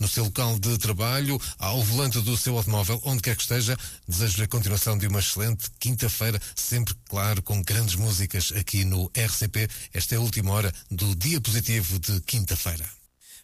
no seu local de trabalho, ao volante do seu automóvel, onde quer que esteja. Desejo-lhe a continuação de uma excelente quinta-feira, sempre, claro, com grandes músicas aqui no RCP. Esta é a última hora do Dia Positivo de quinta-feira.